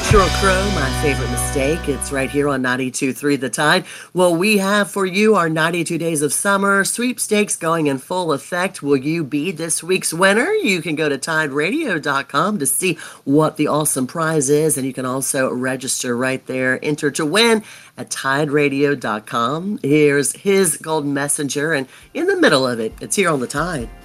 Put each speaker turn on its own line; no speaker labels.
Sheryl Crow, My Favorite Mistake. It's right here on 92.3 The Tide. Well, we have for you our 92 Days of Summer sweepstakes going in full effect. Will you be this week's winner? You can go to tideradio.com to see what the awesome prize is, and you can also register right there. Enter to win at tideradio.com. Here's his Golden Messenger, and in the middle of it, it's here on The Tide.